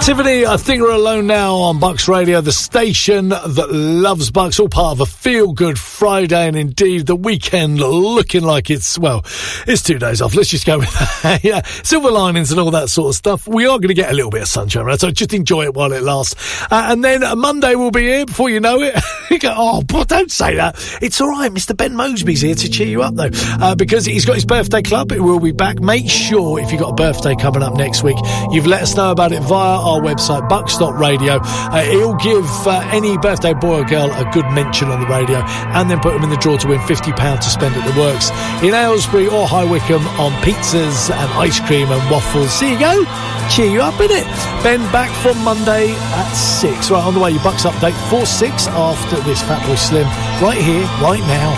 Tiffany, I think we're alone now on Bucks Radio, the station that loves Bucks, all part of a feel-good Friday, and indeed the weekend looking like it's 2 days off. Let's just go with that. Yeah, silver linings and all that sort of stuff. We are going to get a little bit of sunshine, right? So just enjoy it while it lasts. And then Monday will be here before you know it. You go, oh, boy, don't say that. It's all right. Mr. Ben Mosby's here to cheer you up, though, because he's got his birthday club. It will be back. Make sure, if you've got a birthday coming up next week, you've let us know about it via our website, bucks.radio. He'll give any birthday boy or girl a good mention on the radio and then put them in the draw to win £50 to spend at the works in Aylesbury or High Wycombe on pizzas and ice cream and waffles. See you go. Cheer you up, innit? Ben back from Monday at 6. Right, on the way, your Bucks update 4-6 after this Fatboy Slim right here, right now.